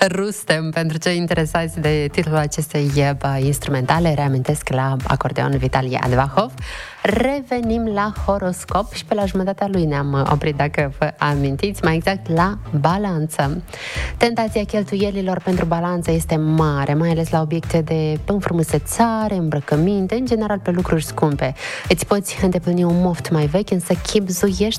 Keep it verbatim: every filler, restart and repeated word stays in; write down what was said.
Rustem, pentru cei interesați de titlul acestei instrumentale, reamintesc la acordeon Vitalie Advahov. Revenim la horoscop și pe la jumătatea lui ne-am oprit, dacă vă amintiți, mai exact la balanță. Tentația cheltuielilor pentru balanță este mare, mai ales la obiecte de înfrumusețare, îmbrăcăminte, în general pe lucruri scumpe. Îți poți îndeplini un moft mai vechi, însă chibzuiești